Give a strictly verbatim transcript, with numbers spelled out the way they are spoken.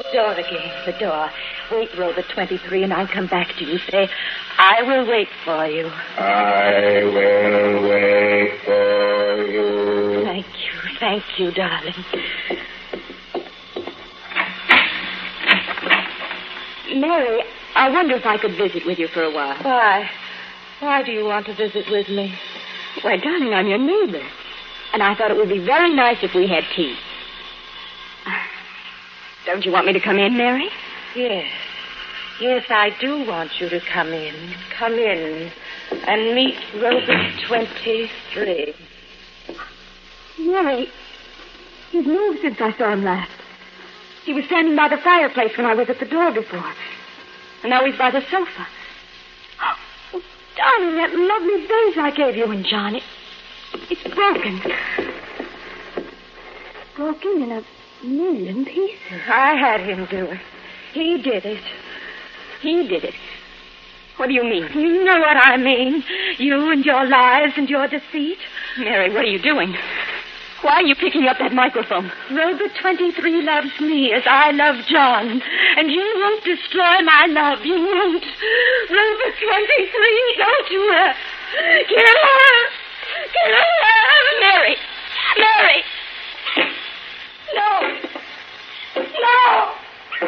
door again, the door. Wait, Rover twenty-three, and I'll come back to you. Say, I will wait for you. I will wait for you. Thank you, thank you, darling. Mary, I wonder if I could visit with you for a while. Why? Why do you want to visit with me? Why, darling, I'm your neighbor. And I thought it would be very nice if we had tea. Don't you want me to come in, Mary? Yes. Yes, I do want you to come in. Come in and meet Rover twenty-three. Mary, he's moved since I saw him last. He was standing by the fireplace when I was at the door before. And now he's by the sofa. Oh, darling, that lovely vase I gave you and John, it, it's broken. Broken in a million pieces. I had him do it. He did it. He did it. What do you mean? You know what I mean. You and your lies and your deceit. Mary, what are you doing? Why are you picking up that microphone? Rover twenty-three loves me as I love John. And you won't destroy my love. You won't. Rover twenty-three, don't you uh, give